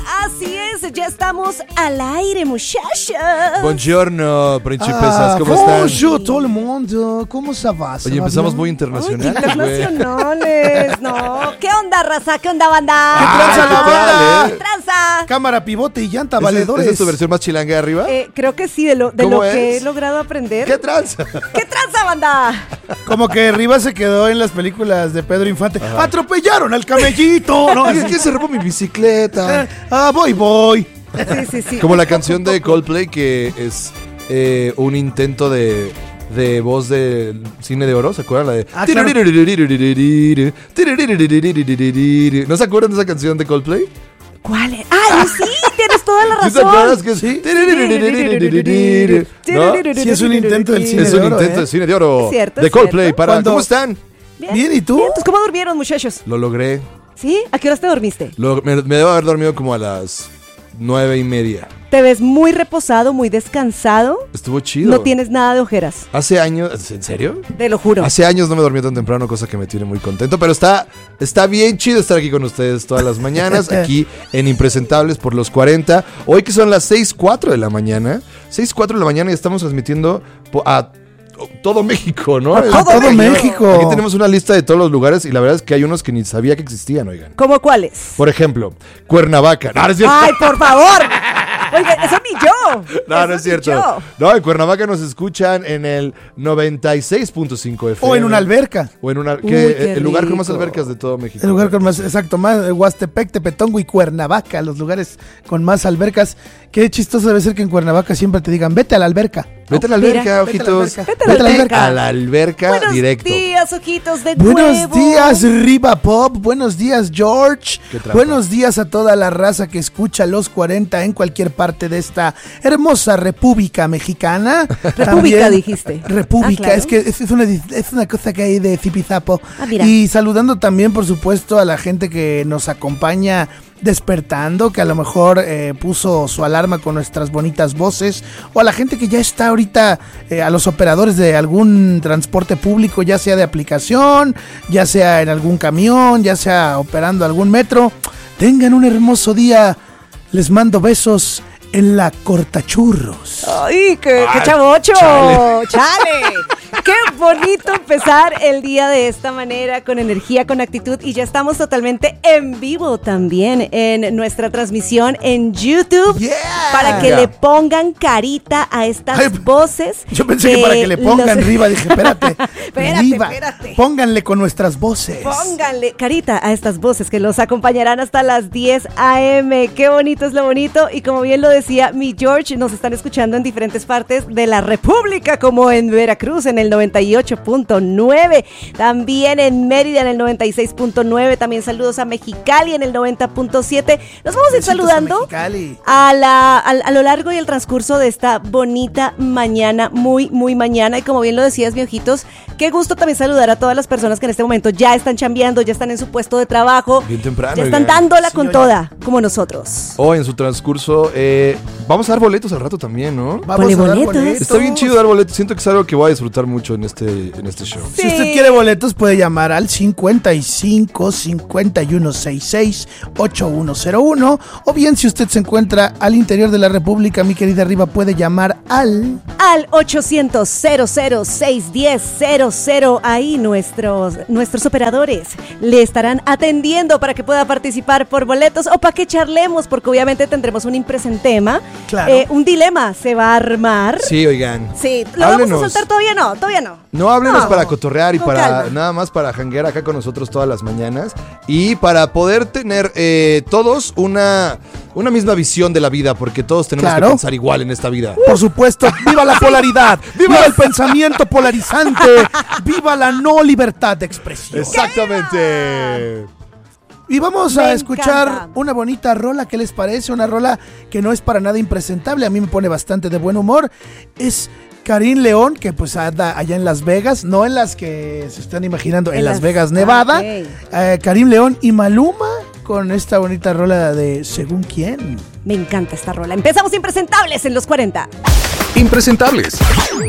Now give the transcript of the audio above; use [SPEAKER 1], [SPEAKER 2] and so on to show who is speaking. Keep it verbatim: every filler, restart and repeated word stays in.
[SPEAKER 1] Así es, ya estamos al aire, muchachos.
[SPEAKER 2] Buongiorno, principesas,
[SPEAKER 3] Ah,
[SPEAKER 2] ¿cómo están?
[SPEAKER 3] Bonjour, todo el mundo. ¿Cómo se va?
[SPEAKER 2] Oye, empezamos muy
[SPEAKER 1] Uy,
[SPEAKER 2] internacionales, güey.
[SPEAKER 1] internacionales, no. ¿Qué onda, raza? ¿Qué onda, banda?
[SPEAKER 2] Ah,
[SPEAKER 3] tranza,
[SPEAKER 2] ¿qué
[SPEAKER 3] la banda?
[SPEAKER 2] tal, eh?
[SPEAKER 1] ¡Tranza!
[SPEAKER 3] Cámara, pivote y llanta,
[SPEAKER 2] ¿Esa-
[SPEAKER 3] valedores.
[SPEAKER 2] ¿Esa es tu versión más chilanga de arriba?
[SPEAKER 1] Eh, creo que sí, de lo, de
[SPEAKER 2] ¿Cómo
[SPEAKER 1] lo que
[SPEAKER 2] es?
[SPEAKER 1] he logrado aprender.
[SPEAKER 2] ¿Qué tranza?
[SPEAKER 1] ¿Qué tranza, banda?
[SPEAKER 3] Como que Rivas se quedó en las películas de Pedro Infante. ¡Atropellaron al camellito! No,
[SPEAKER 2] Oye, ¿quién se robó mi bicicleta?
[SPEAKER 3] Eh, ah, voy, voy.
[SPEAKER 1] Sí, sí, sí.
[SPEAKER 2] Como la canción de Coldplay que es eh, un intento de, de voz de cine de oro, ¿se acuerdan? La de...
[SPEAKER 3] Ah, claro.
[SPEAKER 2] ¿No se acuerdan de esa canción de Coldplay?
[SPEAKER 1] ¿Cuál es? ¡Ay, sí! Tienes toda la
[SPEAKER 2] ¿Sí te
[SPEAKER 1] razón.
[SPEAKER 2] acuerdas que
[SPEAKER 3] Sí.
[SPEAKER 2] ¿No?
[SPEAKER 3] Sí, es un intento del cine
[SPEAKER 2] Es
[SPEAKER 3] de
[SPEAKER 2] un
[SPEAKER 3] oro,
[SPEAKER 2] intento
[SPEAKER 3] ¿eh?
[SPEAKER 2] de cine de oro
[SPEAKER 1] Es cierto,
[SPEAKER 2] de
[SPEAKER 1] es
[SPEAKER 2] Coldplay.
[SPEAKER 1] cierto.
[SPEAKER 2] Para,
[SPEAKER 3] Cuando-
[SPEAKER 2] ¿Cómo están?
[SPEAKER 3] Bien, ¿y tú?
[SPEAKER 1] Bien, entonces, ¿cómo durmieron, muchachos?
[SPEAKER 2] Lo logré.
[SPEAKER 1] ¿Sí? ¿A qué horas te dormiste?
[SPEAKER 2] Lo- me, me debo haber dormido como a las nueve y media.
[SPEAKER 1] Te ves muy reposado, muy descansado.
[SPEAKER 2] Estuvo chido.
[SPEAKER 1] No tienes nada de ojeras,
[SPEAKER 2] Hace años, ¿en serio?
[SPEAKER 1] te lo juro.
[SPEAKER 2] Hace años no me dormí tan temprano, cosa que me tiene muy contento, pero está, está bien chido estar aquí con ustedes todas las mañanas, aquí en Impresentables por los cuarenta. Hoy que son las seis cuatro de la mañana, seis cuatro de la mañana y estamos transmitiendo po- a todo México, ¿no?
[SPEAKER 3] A todo México.
[SPEAKER 2] Aquí tenemos una lista de todos los lugares y la verdad es que hay unos que ni sabía que existían, oigan.
[SPEAKER 1] ¿Cómo cuáles?
[SPEAKER 2] Por ejemplo, Cuernavaca. No, no es cierto.
[SPEAKER 1] ¡Ay, por favor! Oiga, eso ni yo.
[SPEAKER 2] No,
[SPEAKER 1] Eso
[SPEAKER 2] no es
[SPEAKER 1] ni
[SPEAKER 2] cierto.
[SPEAKER 1] yo.
[SPEAKER 2] No, en Cuernavaca nos escuchan en el noventa y seis punto cinco F M.
[SPEAKER 3] O en una alberca.
[SPEAKER 2] O en una...
[SPEAKER 1] Uy,
[SPEAKER 2] que,
[SPEAKER 1] qué
[SPEAKER 2] el lugar con más
[SPEAKER 1] rico.
[SPEAKER 2] albercas de todo México.
[SPEAKER 3] El lugar con más, exacto, más eh, Huastepec, Tepetongo y Cuernavaca, los lugares con más albercas. Qué chistoso debe ser que en Cuernavaca siempre te digan, vete a la alberca.
[SPEAKER 2] Vete a la
[SPEAKER 1] Mira,
[SPEAKER 2] alberca,
[SPEAKER 3] vete a la
[SPEAKER 2] ojitos.
[SPEAKER 3] alberca.
[SPEAKER 1] Vete a la alberca.
[SPEAKER 2] A la alberca
[SPEAKER 1] Buenos
[SPEAKER 2] directo.
[SPEAKER 1] días, ojitos de
[SPEAKER 3] Buenos
[SPEAKER 1] huevo.
[SPEAKER 3] días, Riva Pop. Buenos días, George.
[SPEAKER 2] Qué trampa.
[SPEAKER 3] Buenos días a toda la raza que escucha los cuarenta en cualquier parte de esta hermosa República Mexicana.
[SPEAKER 1] República, dijiste.
[SPEAKER 3] República,
[SPEAKER 1] Ah, claro.
[SPEAKER 3] es que es, es una, es una cosa que hay de zipizapo.
[SPEAKER 1] Ah, mira.
[SPEAKER 3] Y saludando también, por supuesto, a la gente que nos acompaña despertando, que a lo mejor eh, puso su alarma con nuestras bonitas voces, o a la gente que ya está ahorita, eh, a los operadores de algún transporte público, ya sea de aplicación, ya sea en algún camión, ya sea operando algún metro. Tengan un hermoso día. Les mando besos en la cortachurros.
[SPEAKER 1] ¡Ay, qué, qué
[SPEAKER 2] Ay,
[SPEAKER 1] chavocho!
[SPEAKER 2] chale.
[SPEAKER 1] ¡Chale! ¡Qué bonito empezar el día de esta manera, con energía, con actitud! Y ya estamos totalmente en vivo también en nuestra transmisión en YouTube.
[SPEAKER 3] Yeah.
[SPEAKER 1] Para que
[SPEAKER 2] Ya.
[SPEAKER 1] le pongan carita a estas
[SPEAKER 3] Ay,
[SPEAKER 1] voces.
[SPEAKER 3] Yo pensé que, para que le pongan
[SPEAKER 1] los-
[SPEAKER 3] Riva, dije, espérate,
[SPEAKER 1] Espérate,
[SPEAKER 3] Riva,
[SPEAKER 1] espérate.
[SPEAKER 3] pónganle con nuestras voces.
[SPEAKER 1] Pónganle carita a estas voces que los acompañarán hasta las diez a eme. Qué bonito es lo bonito. Y como bien lo decía mi George, nos están escuchando en diferentes partes de la República, como en Veracruz en el noventa y ocho punto nueve, también en Mérida en el noventa y seis punto nueve, también saludos a Mexicali en el noventa punto siete. Nos vamos a ir
[SPEAKER 3] Besitos a
[SPEAKER 1] saludando
[SPEAKER 3] Mexicali.
[SPEAKER 1] a, la, a, a lo largo y el transcurso de esta bonita mañana, muy, muy mañana. Y como bien lo decías, mi ojitos, qué gusto también saludar a todas las personas que en este momento ya están chambeando, ya están en su puesto de trabajo,
[SPEAKER 2] Bien temprano.
[SPEAKER 1] ya están
[SPEAKER 2] oigan.
[SPEAKER 1] dándola
[SPEAKER 3] Sí,
[SPEAKER 1] con
[SPEAKER 3] oye.
[SPEAKER 1] toda, como nosotros.
[SPEAKER 2] O en su transcurso, eh, vamos a dar boletos al rato también, ¿no?
[SPEAKER 3] Vamos
[SPEAKER 1] Ponle
[SPEAKER 3] a dar
[SPEAKER 1] boletos.
[SPEAKER 3] boletos.
[SPEAKER 2] Está bien chido dar boletos. Siento que es algo que voy a disfrutar mucho en este, en este show.
[SPEAKER 3] Si
[SPEAKER 1] Sí.
[SPEAKER 3] usted quiere boletos, puede llamar al cincuenta y cinco, cincuenta y uno sesenta y seis, ochenta y uno cero uno. O bien, si usted se encuentra al interior de la República, mi querida Riva, puede llamar al...
[SPEAKER 1] Al ochocientos, cero cero seis diez, cero cero. Ahí nuestros, nuestros operadores le estarán atendiendo para que pueda participar por boletos o para que charlemos, porque obviamente tendremos un impresentema.
[SPEAKER 3] Claro.
[SPEAKER 1] Eh, un dilema se va a armar.
[SPEAKER 2] Sí, oigan.
[SPEAKER 1] Sí, ¿lo vamos
[SPEAKER 2] Háblenos.
[SPEAKER 1] a soltar todavía? No, todavía no.
[SPEAKER 2] No, háblenos
[SPEAKER 1] No,
[SPEAKER 2] para cotorrear y
[SPEAKER 1] con
[SPEAKER 2] para
[SPEAKER 1] calma.
[SPEAKER 2] nada más para janguear acá con nosotros todas las mañanas y para poder tener eh, todos una, una misma visión de la vida, porque todos tenemos
[SPEAKER 3] Claro.
[SPEAKER 2] que pensar igual en esta vida.
[SPEAKER 3] Por supuesto, viva la polaridad, viva el pensamiento polarizante, viva la no libertad de expresión.
[SPEAKER 2] Exactamente.
[SPEAKER 3] Y vamos
[SPEAKER 1] Me
[SPEAKER 3] a escuchar
[SPEAKER 1] encanta.
[SPEAKER 3] una bonita rola. ¿Qué les parece? Una rola que no es para nada impresentable. A mí me pone bastante de buen humor. Es Karim León, que pues anda allá en Las Vegas, no en las que se están imaginando, en,
[SPEAKER 1] En
[SPEAKER 3] Las
[SPEAKER 1] las-
[SPEAKER 3] Vegas, Nevada.
[SPEAKER 1] Ah, ok.
[SPEAKER 3] Eh, Karim León y Maluma con esta bonita rola de Según Quién.
[SPEAKER 1] Me encanta esta rola. Empezamos impresentables en los cuarenta.
[SPEAKER 4] Impresentables.